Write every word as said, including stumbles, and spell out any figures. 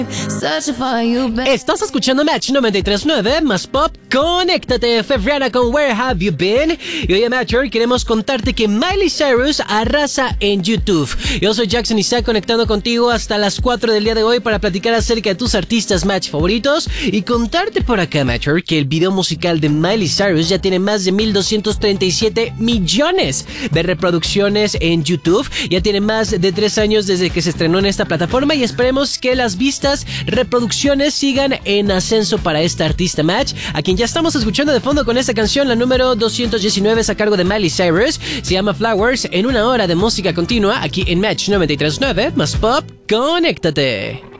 Estás escuchando Match noventa y tres punto nueve más Pop. Conéctate, Febrana con Where Have You Been. Y hoy en Match queremos contarte que Miley Cyrus arrasa en YouTube. Yo soy Jackson Isaac, conectando contigo hasta las cuatro del día de hoy para platicar acerca de tus artistas Match favoritos y contarte por acá, Match, que el video musical de Miley Cyrus ya tiene más de mil doscientos treinta y siete millones de reproducciones en YouTube. Ya tiene más de tres años desde que se estrenó en esta plataforma y esperemos que las vistas, reproducciones sigan en ascenso para esta artista Match, a quien ya estamos escuchando de fondo con esta canción. La número doscientos diecinueve es a cargo de Miley Cyrus, se llama Flowers, en una hora de música continua aquí en Match noventa y tres punto nueve más Pop. Conéctate.